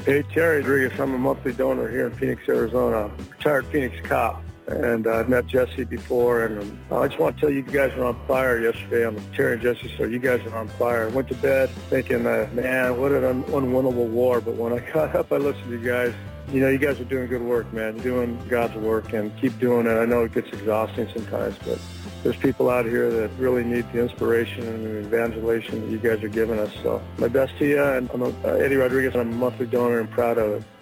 Hey, Terry Rodriguez. I'm a monthly donor here in Phoenix, Arizona. Retired Phoenix cop. And I've met Jesse before, and I just want to tell you guys are on fire yesterday on the Terry and Jesse show. You guys are on fire. I went to bed thinking, man, what an unwinnable war. But when I got up, I listened to you guys. You know, you guys are doing good work, man. You're doing God's work, and keep doing it. I know it gets exhausting sometimes, but there's people out here that really need the inspiration and the evangelization that you guys are giving us. So my best to you, and I'm Eddie Rodriguez. I'm a monthly donor and proud of it.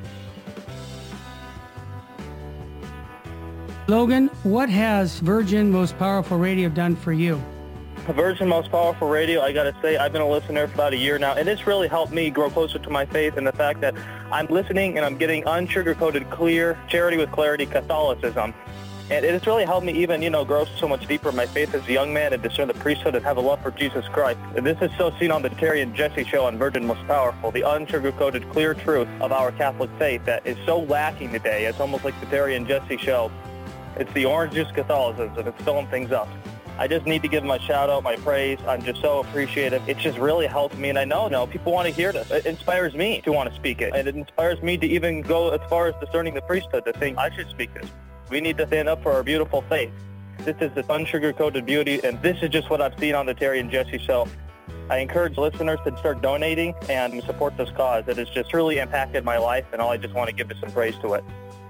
Logan, what has Virgin Most Powerful Radio done for you? Virgin Most Powerful Radio, I got to say, I've been a listener for about a year now, and it's really helped me grow closer to my faith and the fact that I'm listening and I'm getting unsugar-coated, clear, charity with clarity Catholicism. And it has really helped me even, grow so much deeper in my faith as a young man and discern the priesthood and have a love for Jesus Christ. And this is so seen on the Terry and Jesse show on Virgin Most Powerful, the unsugar-coated, clear truth of our Catholic faith that is so lacking today. It's almost like the Terry and Jesse show. It's the orange juice Catholicism. It's filling things up. I just need to give them a shout-out, my praise. I'm just so appreciative. It just really helped me, and I know people want to hear this. It inspires me to want to speak it, and it inspires me to even go as far as discerning the priesthood to think I should speak this. We need to stand up for our beautiful faith. This is this unsugar-coated beauty, and this is just what I've seen on the Terry and Jesse show. I encourage listeners to start donating and support this cause. It has just really impacted my life, and all I just want to give is some praise to it.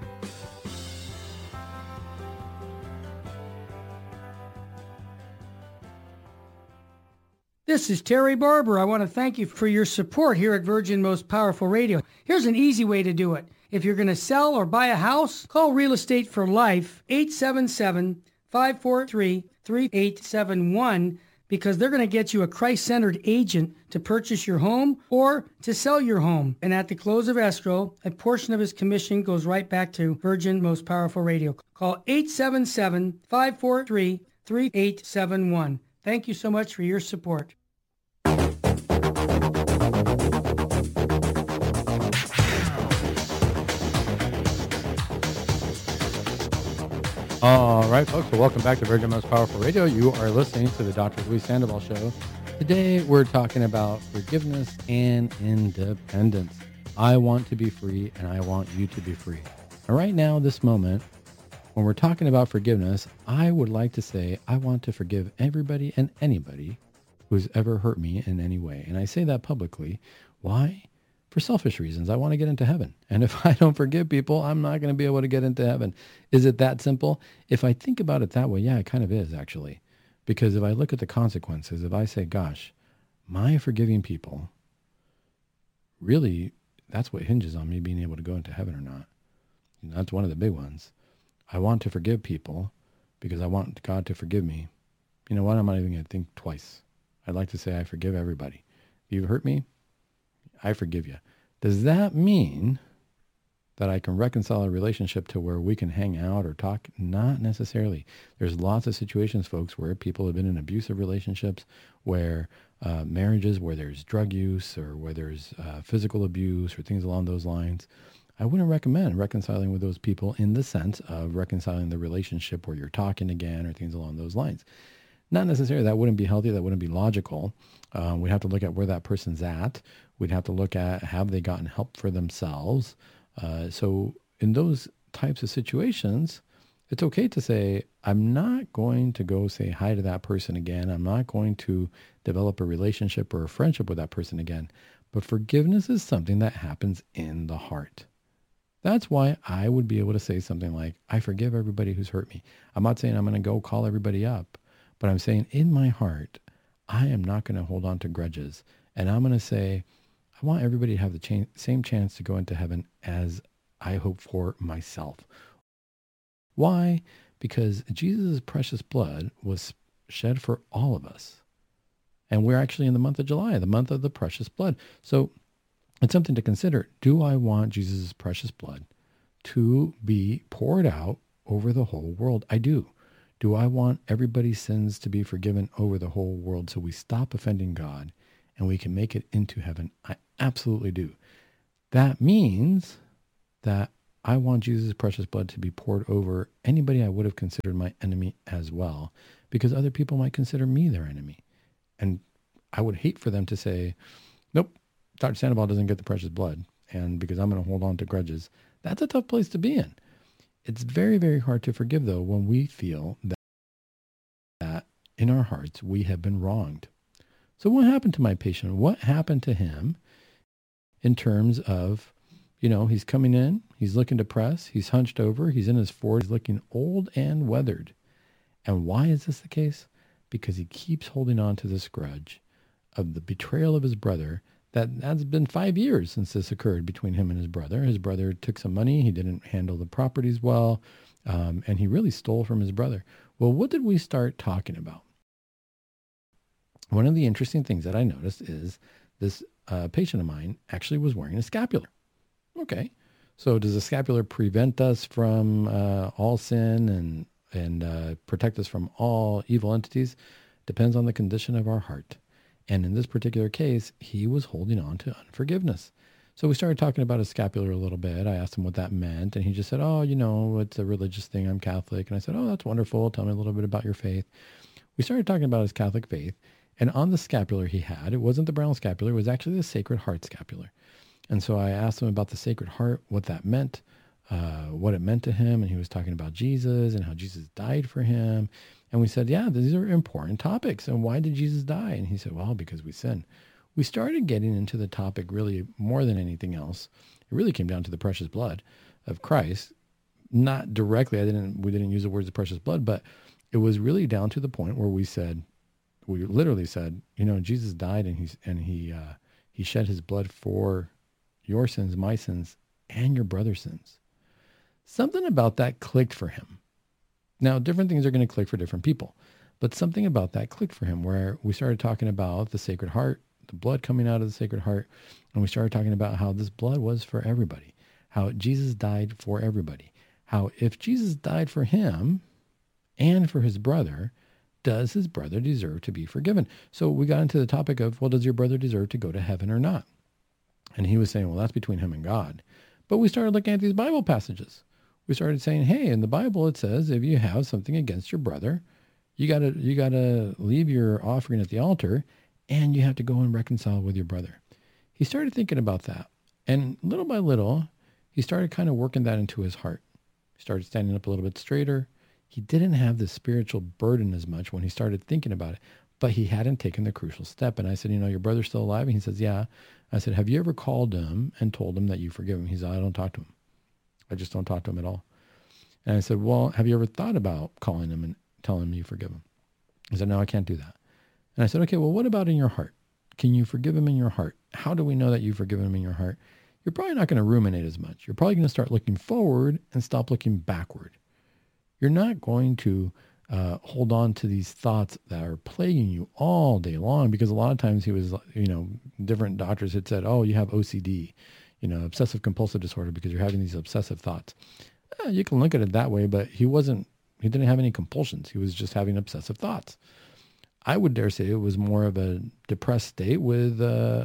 This is Terry Barber. I want to thank you for your support here at Virgin Most Powerful Radio. Here's an easy way to do it. If you're going to sell or buy a house, call Real Estate for Life, 877-543-3871, because they're going to get you a Christ-centered agent to purchase your home or to sell your home. And at the close of escrow, a portion of his commission goes right back to Virgin Most Powerful Radio. Call 877-543-3871. Thank you so much for your support. All right, folks, so welcome back to Virgin Most Powerful Radio. You are listening to the Dr. Luis Sandoval Show. Today, we're talking about forgiveness and independence. I want to be free, and I want you to be free. And right now, this moment, when we're talking about forgiveness, I would like to say I want to forgive everybody and anybody who's ever hurt me in any way. And I say that publicly. Why? For selfish reasons. I want to get into heaven. And if I don't forgive people, I'm not going to be able to get into heaven. Is it that simple? If I think about it that way, yeah, it kind of is, actually. Because if I look at the consequences, if I say, gosh, my forgiving people, really, that's what hinges on me being able to go into heaven or not. And that's one of the big ones. I want to forgive people because I want God to forgive me. You know what? I'm not even going to think twice. I'd like to say I forgive everybody. If you've hurt me, I forgive you. Does that mean that I can reconcile a relationship to where we can hang out or talk? Not necessarily. There's lots of situations, folks, where people have been in abusive relationships, where marriages, where there's drug use or where there's physical abuse or things along those lines. I wouldn't recommend reconciling with those people in the sense of reconciling the relationship where you're talking again or things along those lines. Not necessarily. That wouldn't be healthy. That wouldn't be logical. We'd have to look at where that person's at. We'd have to look at, have they gotten help for themselves? So in those types of situations, it's okay to say, I'm not going to go say hi to that person again. I'm not going to develop a relationship or a friendship with that person again. But forgiveness is something that happens in the heart. That's why I would be able to say something like, I forgive everybody who's hurt me. I'm not saying I'm going to go call everybody up, but I'm saying in my heart, I am not going to hold on to grudges. And I'm going to say, I want everybody to have the same chance to go into heaven as I hope for myself. Why? Because Jesus' precious blood was shed for all of us. And we're actually in the month of July, the month of the precious blood. So it's something to consider. Do I want Jesus' precious blood to be poured out over the whole world? I do. Do I want everybody's sins to be forgiven over the whole world so we stop offending God and we can make it into heaven? I absolutely do. That means that I want Jesus' precious blood to be poured over anybody I would have considered my enemy as well, because other people might consider me their enemy. And I would hate for them to say, nope, Dr. Sandoval doesn't get the precious blood. and because I'm going to hold on to grudges. That's a tough place to be in. It's very, very hard to forgive, though, when we feel that in our hearts we have been wronged. So what happened to my patient? What happened to him in terms of, he's coming in, he's looking depressed, he's hunched over, he's in his 40s, looking old and weathered. And why is this the case? Because he keeps holding on to this grudge of the betrayal of his brother. That's been 5 years since this occurred between him and his brother. His brother took some money. He didn't handle the properties well, and he really stole from his brother. Well, what did we start talking about? One of the interesting things that I noticed is this patient of mine actually was wearing a scapular. Okay, so does a scapular prevent us from all sin and protect us from all evil entities? Depends on the condition of our heart. And in this particular case, he was holding on to unforgiveness. So we started talking about his scapular a little bit. I asked him what that meant, and he just said, it's a religious thing. I'm Catholic. And I said, that's wonderful. Tell me a little bit about your faith. We started talking about his Catholic faith, and on the scapular he had, it wasn't the brown scapular, it was actually the Sacred Heart scapular. And so I asked him about the Sacred Heart, what that meant, what it meant to him, and he was talking about Jesus and how Jesus died for him. And we said, yeah, these are important topics. And why did Jesus die? And he said, well, because we sin. We started getting into the topic really more than anything else. It really came down to the precious blood of Christ. Not directly, we didn't use the words of precious blood, but it was really down to the point where we literally said, Jesus died and he shed his blood for your sins, my sins, and your brother's sins. Something about that clicked for him. Now, different things are going to click for different people, but something about that clicked for him where we started talking about the Sacred Heart, the blood coming out of the Sacred Heart, and we started talking about how this blood was for everybody, how Jesus died for everybody, how if Jesus died for him and for his brother, does his brother deserve to be forgiven? So we got into the topic of, well, does your brother deserve to go to heaven or not? And he was saying, well, that's between him and God. But we started looking at these Bible passages. We started saying, hey, in the Bible, it says if you have something against your brother, you gotta leave your offering at the altar and you have to go and reconcile with your brother. He started thinking about that. And little by little, he started kind of working that into his heart. He started standing up a little bit straighter. He didn't have the spiritual burden as much when he started thinking about it, but he hadn't taken the crucial step. And I said, your brother's still alive? And he says, yeah. I said, have you ever called him and told him that you forgive him? He said, I don't talk to him. I just don't talk to him at all. And I said, well, have you ever thought about calling him and telling him you forgive him? He said, no, I can't do that. And I said, okay, well, what about in your heart? Can you forgive him in your heart? How do we know that you've forgiven him in your heart? You're probably not going to ruminate as much. You're probably going to start looking forward and stop looking backward. You're not going to hold on to these thoughts that are plaguing you all day long, because a lot of times he was, different doctors had said, oh, you have OCD, obsessive compulsive disorder, because you're having these obsessive thoughts. You can look at it that way, but he didn't have any compulsions. He was just having obsessive thoughts. I would dare say it was more of a depressed state with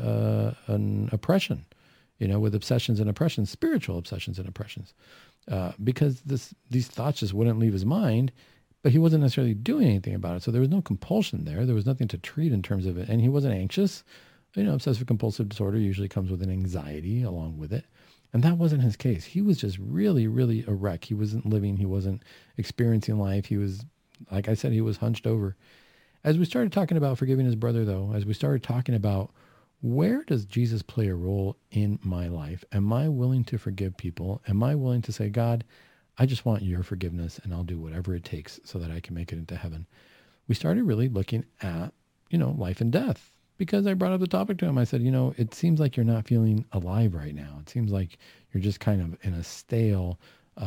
an oppression, with obsessions and oppressions, spiritual obsessions and oppressions, because these thoughts just wouldn't leave his mind, but he wasn't necessarily doing anything about it. So there was no compulsion there. There was nothing to treat in terms of it. And he wasn't anxious. Obsessive compulsive disorder usually comes with an anxiety along with it. And that wasn't his case. He was just really, really a wreck. He wasn't living. He wasn't experiencing life. He was, like I said, he was hunched over. As we started talking about forgiving his brother, though, as we started talking about where does Jesus play a role in my life? Am I willing to forgive people? Am I willing to say, God, I just want your forgiveness and I'll do whatever it takes so that I can make it into heaven? We started really looking at, life and death. Because I brought up the topic to him, I said, it seems like you're not feeling alive right now. It seems like you're just kind of in a stale,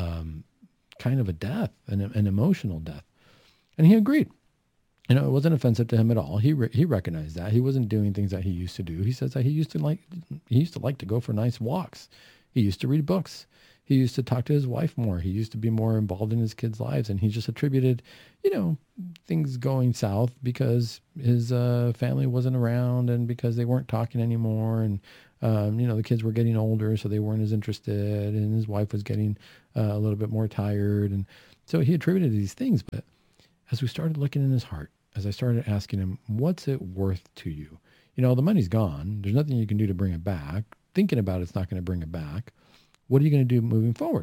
kind of a death, an emotional death. And he agreed. It wasn't offensive to him at all. He recognized that. He wasn't doing things that he used to do. He says that he used to like to go for nice walks. He used to read books. He used to talk to his wife more. He used to be more involved in his kids' lives. And he just attributed, things going south because his family wasn't around and because they weren't talking anymore. And, the kids were getting older, so they weren't as interested. And his wife was getting a little bit more tired. And so he attributed these things. But as we started looking in his heart, as I started asking him, what's it worth to you? The money's gone. There's nothing you can do to bring it back. thinking about it's not going to bring it back. What are you going to do moving forward?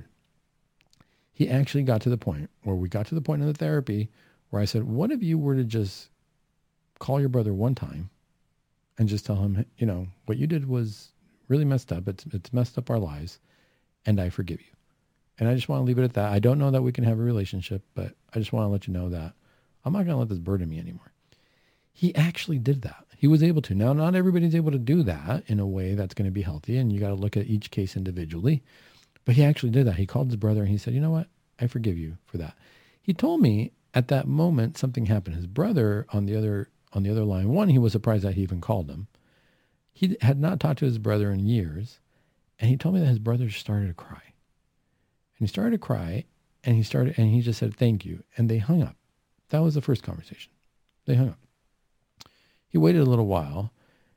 He actually got to the point where we got to the point in the therapy where I said, what if you were to just call your brother one time and just tell him, you know, what you did was really messed up. It's messed up our lives, and I forgive you. And I just want to leave it at that. I don't know that we can have a relationship, but I just want to let you know that I'm not going to let this burden me anymore. He actually did that. He was able to. Now, not everybody's able to do that in a way that's going to be healthy, and you got to look at each case individually. But he actually did that. He called his brother and he said, you know what? I forgive you for that. He told me at that moment something happened. His brother on the other line, one, he was surprised that he even called him. He had not talked to his brother in years, and he told me that his brother started to cry. And he started to cry, and he just said, thank you. And they hung up. That was the first conversation. They hung up. He waited a little while,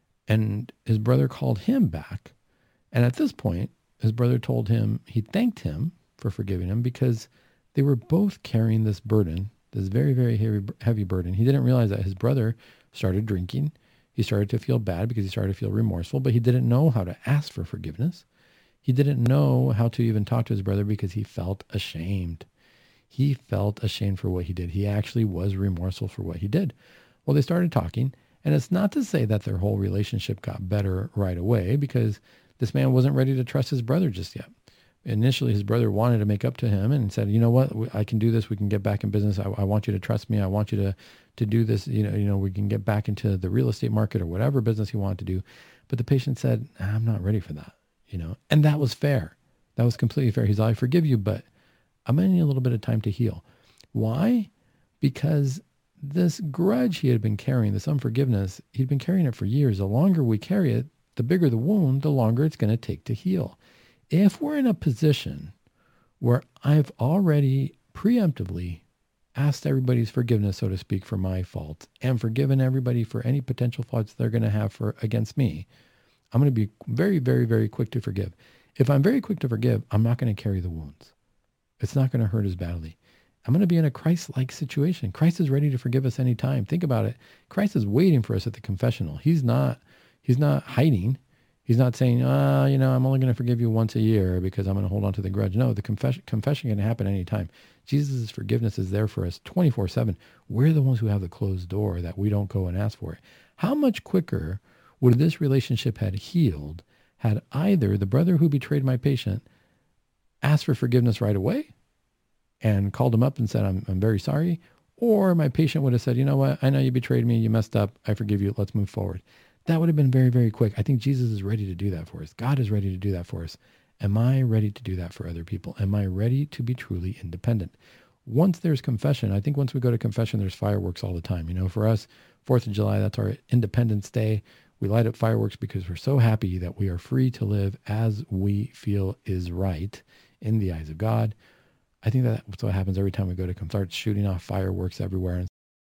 and his brother called him back. And at this point, his brother told him he thanked him for forgiving him because they were both carrying this burden, this very, very heavy burden. He didn't realize that his brother started drinking. He started to feel bad because he started to feel remorseful, but he didn't know how to ask for forgiveness. He didn't know how to even talk to his brother because he felt ashamed. He felt ashamed for what he did. He actually was remorseful for what he did. Well, they started talking, and it's not to say that their whole relationship got better right away because this man wasn't ready to trust his brother just yet. Initially, his brother wanted to make up to him and said, you know what, I can do this. We can get back in business. I want you to trust me. I want you to do this. You know, we can get back into the real estate market or whatever business he wanted to do. But the patient said, I'm not ready for that, you know, and that was fair. That was completely fair. He's like, I forgive you, but I'm going to need a little bit of time to heal. Why? Because this grudge he had been carrying, this unforgiveness, he'd been carrying it for years. The longer we carry it, the bigger the wound, the longer it's going to take to heal. If we're in a position where I've already preemptively asked everybody's forgiveness, so to speak, for my faults and forgiven everybody for any potential faults they're going to have against me, I'm going to be very, very, very quick to forgive. If I'm very quick to forgive, I'm not going to carry the wounds. It's not going to hurt as badly. I'm going to be in a Christ-like situation. Christ is ready to forgive us anytime. Think about it. Christ is waiting for us at the confessional. He's not hiding. He's not saying, I'm only going to forgive you once a year because I'm going to hold on to the grudge. No, the confession can happen anytime. Jesus' forgiveness is there for us 24/7. We're the ones who have the closed door that we don't go and ask for it. How much quicker would this relationship have healed had either the brother who betrayed my patient asked for forgiveness right away and called him up and said, I'm very sorry, or my patient would have said, you know what, I know you betrayed me, you messed up, I forgive you, let's move forward. That would have been very, very quick. I think Jesus is ready to do that for us. God is ready to do that for us. Am I ready to do that for other people? Am I ready to be truly independent? Once there's confession, I think once we go to confession, there's fireworks all the time. You know, for us, 4th of July, that's our Independence Day. We light up fireworks because we're so happy that we are free to live as we feel is right in the eyes of God. I think that's what happens every time we go to start shooting off fireworks everywhere and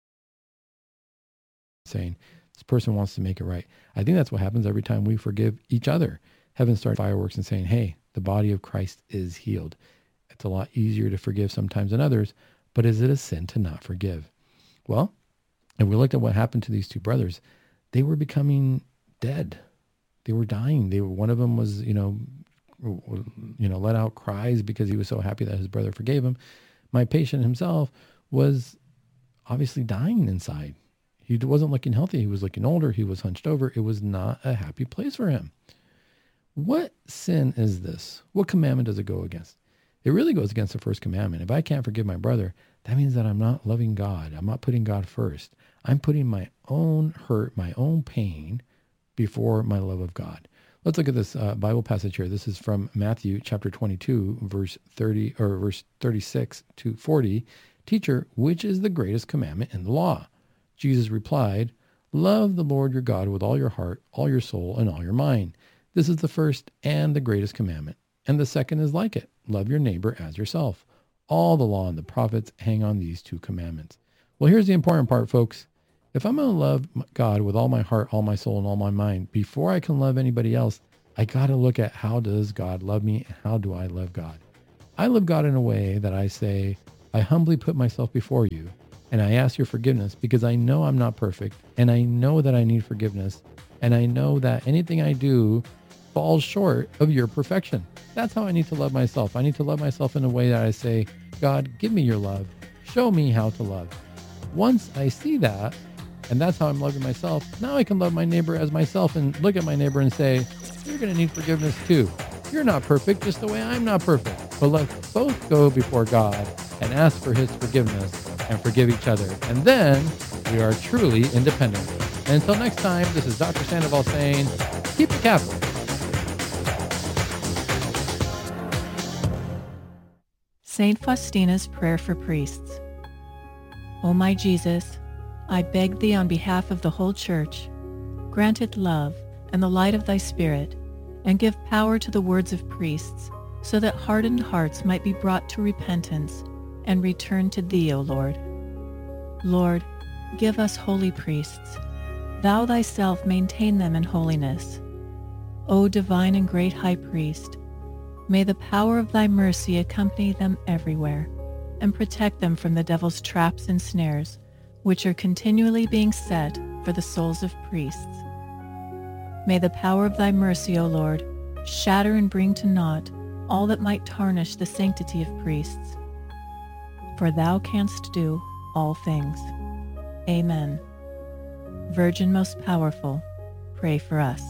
saying, this person wants to make it right. I think that's what happens every time we forgive each other. Heaven starts fireworks and saying, hey, the body of Christ is healed. It's a lot easier to forgive sometimes than others, but is it a sin to not forgive? Well, if we looked at what happened to these two brothers, they were becoming dead. They were dying. One of them was, let out cries because he was so happy that his brother forgave him. My patient himself was obviously dying inside. He wasn't looking healthy. He was looking older. He was hunched over. It was not a happy place for him. What sin is this? What commandment does it go against? It really goes against the first commandment. If I can't forgive my brother, that means that I'm not loving God. I'm not putting God first. I'm putting my own hurt, my own pain before my love of God. Let's look at this Bible passage here. This is from Matthew chapter 22, verse 36 to 40. Teacher, which is the greatest commandment in the law? Jesus replied, love the Lord your God with all your heart, all your soul, and all your mind. This is the first and the greatest commandment. And the second is like it. Love your neighbor as yourself. All the law and the prophets hang on these two commandments. Well, here's the important part, folks. If I'm going to love God with all my heart, all my soul, and all my mind, before I can love anybody else, I got to look at how does God love me and how do I love God? I love God in a way that I say, I humbly put myself before you and I ask your forgiveness because I know I'm not perfect and I know that I need forgiveness and I know that anything I do falls short of your perfection. That's how I need to love myself. I need to love myself in a way that I say, God, give me your love. Show me how to love. Once I see that, and that's how I'm loving myself, now I can love my neighbor as myself and look at my neighbor and say, you're going to need forgiveness too. You're not perfect just the way I'm not perfect. But let's both go before God and ask for his forgiveness and forgive each other. And then we are truly independent. And until next time, this is Dr. Sandoval saying, keep it Catholic. Saint Faustina's Prayer for Priests. O my Jesus, I beg thee on behalf of the whole Church, grant it love and the light of thy Spirit, and give power to the words of priests, so that hardened hearts might be brought to repentance and return to thee, O Lord. Lord, give us holy priests. Thou thyself maintain them in holiness. O divine and great High Priest, may the power of thy mercy accompany them everywhere, and protect them from the devil's traps and snares, which are continually being set for the souls of priests. May the power of thy mercy, O Lord, shatter and bring to naught all that might tarnish the sanctity of priests. For thou canst do all things. Amen. Virgin most powerful, pray for us.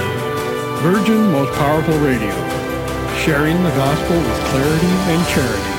Virgin Most Powerful Radio, sharing the gospel with clarity and charity.